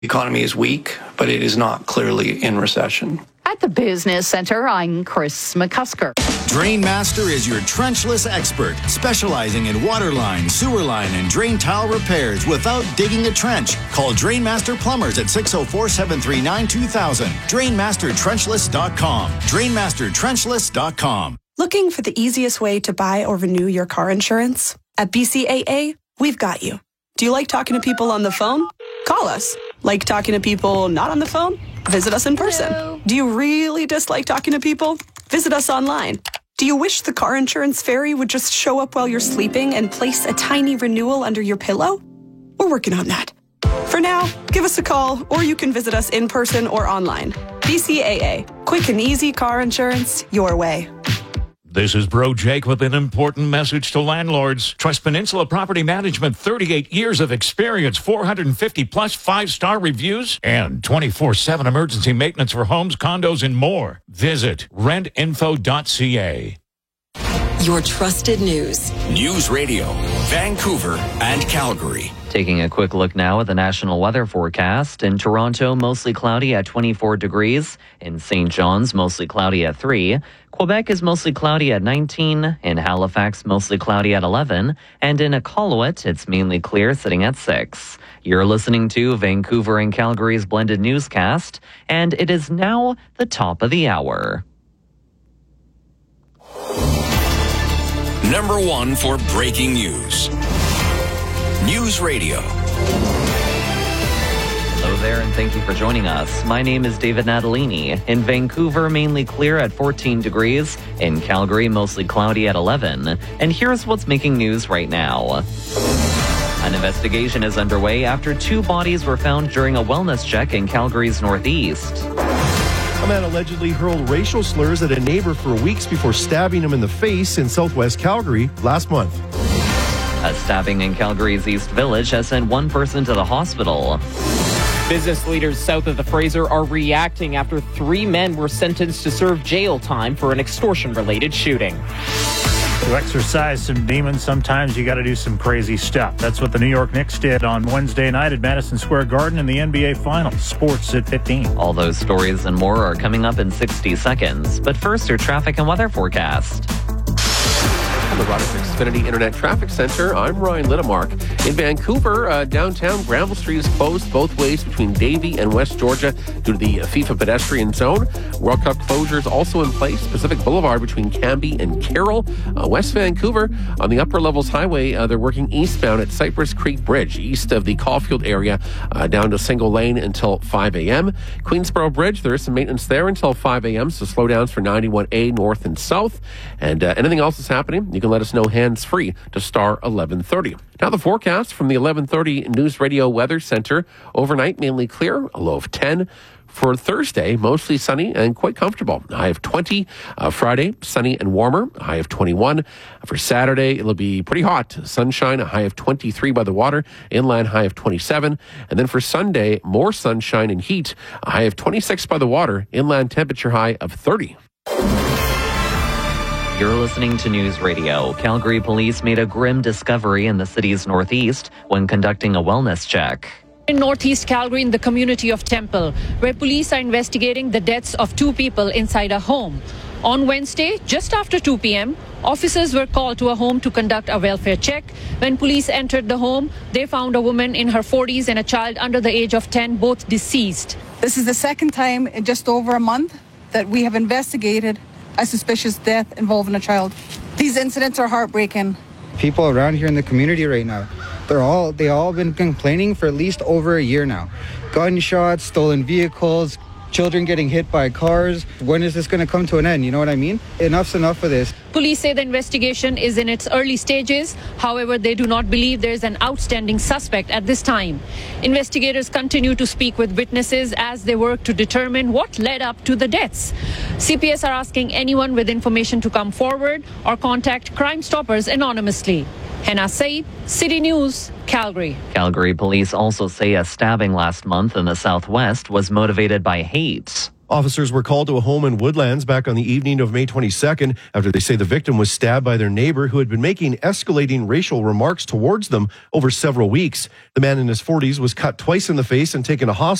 The economy is weak, but it is not clearly in recession. At the Business Center, I'm Chris McCusker. Drainmaster is your trenchless expert, specializing in water line, sewer line, and drain tile repairs without digging a trench. Call Drainmaster Plumbers at 604-739-2000. DrainmasterTrenchless.com. DrainmasterTrenchless.com. Looking for the easiest way to buy or renew your car insurance? At BCAA, we've got you. Do you like talking to people on the phone? Call us. Like talking to people not on the phone? Visit us in person. Hello. Do you really dislike talking to people? Visit us online. Do you wish the car insurance fairy would just show up while you're sleeping and place a tiny renewal under your pillow? We're working on that. For now, give us a call, or you can visit us in person or online. BCAA. Quick and easy car insurance your way. This is Bro Jake with an important message to landlords. Trust Peninsula Property Management, 38 years of experience, 450 plus 5-star reviews, and 24/7 emergency maintenance for homes, condos, and more. Visit rentinfo.ca. Your trusted news. News Radio, Vancouver and Calgary. Taking a quick look now at the national weather forecast. In Toronto, mostly cloudy at 24 degrees. In St. John's, mostly cloudy at 3. Quebec is mostly cloudy at 19. In Halifax, mostly cloudy at 11. And in Iqaluit, it's mainly clear, sitting at 6. You're listening to Vancouver and Calgary's blended newscast, and it is now the top of the hour. Number 1 for breaking news. News Radio. Hello there, and thank you for joining us. My name is David Natalini. In Vancouver, mainly clear at 14 degrees. In Calgary, mostly cloudy at 11. And here's what's making news right now. An investigation is underway after 2 bodies were found during a wellness check in Calgary's northeast. A man allegedly hurled racial slurs at a neighbor for weeks before stabbing him in the face in southwest Calgary last month. A stabbing in Calgary's East Village has sent 1 person to the hospital. Business leaders south of the Fraser are reacting after 3 men were sentenced to serve jail time for an extortion-related shooting. To exercise some demons, sometimes you got to do some crazy stuff. That's what the New York Knicks did on Wednesday night at Madison Square Garden in the NBA Finals. Sports at 15. All those stories and more are coming up in 60 seconds. But first, your traffic and weather forecast. From the Rogers Xfinity Internet Traffic Center, I'm Ryan Littamark. In Vancouver, downtown, Granville Street is closed both ways between Davie and West Georgia due to the FIFA pedestrian zone. World Cup closures also in place. Pacific Boulevard between Cambie and Carroll. West Vancouver, on the Upper Levels Highway, they're working eastbound at Cypress Creek Bridge, east of the Caulfield area, down to single lane until 5 a.m. Queensboro Bridge, there is some maintenance there until 5 a.m., so slowdowns for 91A north and south. And anything else that's happening, you can let us know hands-free to star 1130. Now the forecast from the 1130 News Radio Weather Center. Overnight, mainly clear, a low of 10. For Thursday, mostly sunny and quite comfortable. A high of 20. Friday, sunny and warmer, a high of 21. For Saturday, it'll be pretty hot. Sunshine, a high of 23 by the water. Inland, high of 27. And then for Sunday, more sunshine and heat, a high of 26 by the water. Inland temperature high of 30. You're listening to News Radio. Calgary police made a grim discovery in the city's northeast when conducting a wellness check. In northeast Calgary, in the community of Temple, where police are investigating the deaths of 2 people inside a home. On Wednesday, just after 2 p.m., officers were called to a home to conduct a welfare check. When police entered the home, they found a woman in her 40s and a child under the age of 10, both deceased. This is the second time in just over a month that we have investigated a suspicious death involving a child. These incidents are heartbreaking. People around here in the community right now, they all been complaining for at least over a year now. Gunshots, stolen vehicles, children getting hit by cars. When is this going to come to an end? You know what I mean? Enough's enough of this. Police say the investigation is in its early stages. However, they do not believe there is an outstanding suspect at this time. Investigators continue to speak with witnesses as they work to determine what led up to the deaths. CPS are asking anyone with information to come forward or contact Crime Stoppers anonymously. Hannah Said, City News, Calgary. Calgary police also say a stabbing last month in the southwest was motivated by hate. Officers were called to a home in Woodlands back on the evening of May 22nd after they say the victim was stabbed by their neighbor who had been making escalating racial remarks towards them over several weeks. The man in his 40s was cut twice in the face and taken to hospital.